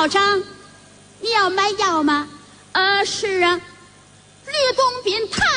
校长，你要买药吗？是啊，吕洞宾他